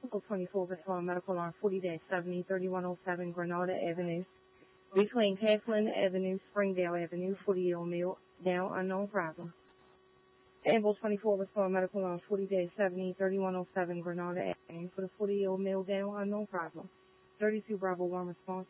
Local 24 Battalion Medical Alarm 40-70 3107 Granada Avenue. Between Kathleen Avenue, Springdale Avenue, 40 Mill, now unknown problem. Amble 24 Battalion Medical Alarm 40-70 3107 Granada Avenue for the 40 Mill, down unknown problem. 32 Bravo 1 response.